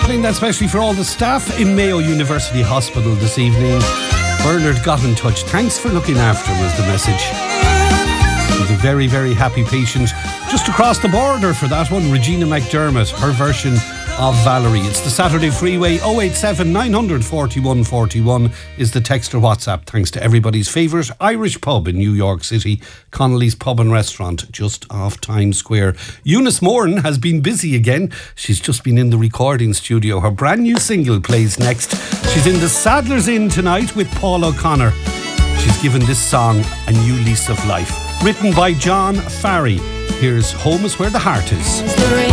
playing that especially for all the staff in Mayo University Hospital this evening. Bernard got in touch. Thanks for looking after him, was the message. He was a very, very happy patient just across the border for that one. Regina McDermott, her version of Valerie. It's the Saturday Freeway. 087 900 41 41 is the text or WhatsApp. Thanks to everybody's favourite Irish pub in New York City, Connolly's Pub and Restaurant, just off Times Square. Eunice Moran has been busy again. She's just been in the recording studio. Her brand new single plays next. She's in the Sadler's Inn tonight with Paul O'Connor. She's given this song a new lease of life. Written by John Farry. Here's Home is Where the Heart Is.